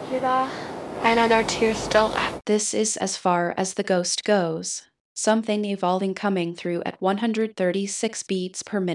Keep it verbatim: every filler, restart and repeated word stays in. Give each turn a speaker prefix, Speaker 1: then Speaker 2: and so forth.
Speaker 1: 감사합니다. I know there are two still left.
Speaker 2: This is as far as the ghost goes. Something evolving coming through at one hundred thirty-six beats per minute.